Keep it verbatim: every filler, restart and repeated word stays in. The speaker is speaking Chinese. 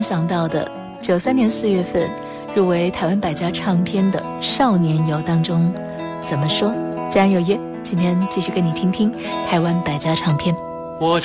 想到的九三年四月份入围台湾百家唱片的《少年游》当中怎么说？家人有约，今天继续跟你听听台湾百家唱片。